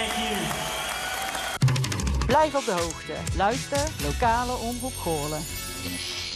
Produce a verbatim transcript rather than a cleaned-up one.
Blijf op de hoogte. Luister lokale Omroep Goorlen.